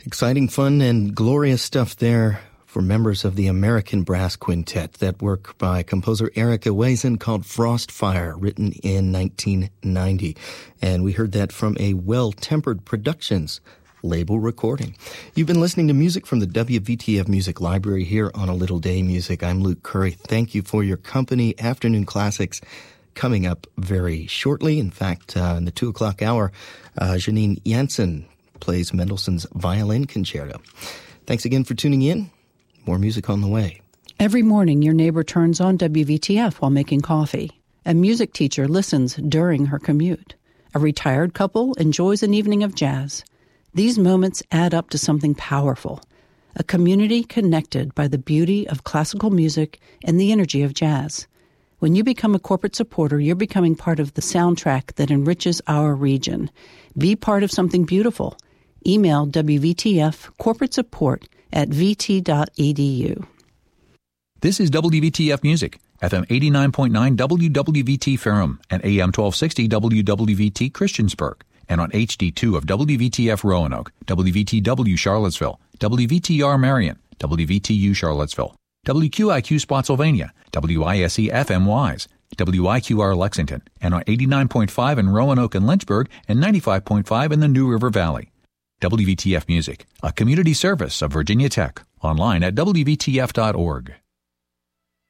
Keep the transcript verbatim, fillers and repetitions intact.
Exciting, fun, and glorious stuff there for members of the American Brass Quintet. That work by composer Erica Wazen called Frostfire, written in nineteen ninety. And we heard that from a Well-Tempered Productions label recording. You've been listening to music from the W V T F Music Library here on A Little Day Music. I'm Luke Curry. Thank you for your company. Afternoon Classics coming up very shortly. In fact, uh, in the two o'clock hour, uh, Janine Jansen plays Mendelssohn's Violin Concerto. Thanks again for tuning in. More music on the way. Every morning, your neighbor turns on W V T F while making coffee. A music teacher listens during her commute. A retired couple enjoys an evening of jazz. These moments add up to something powerful, a community connected by the beauty of classical music and the energy of jazz. When you become a corporate supporter, you're becoming part of the soundtrack that enriches our region. Be part of something beautiful. Email W V T F corporate support at v t dot e d u. This is W V T F Music, F M eighty-nine point nine W W V T Ferrum and A M twelve sixty W W V T Christiansburg, and on H D two of W V T F Roanoke, W V T W Charlottesville, W V T R Marion, W V T U Charlottesville, W Q I Q Spotsylvania, W I S E F M Wise, W I Q R Lexington, and on eighty-nine point five in Roanoke and Lynchburg, and ninety-five point five in the New River Valley. W V T F Music, a community service of Virginia Tech, online at W V T F dot org.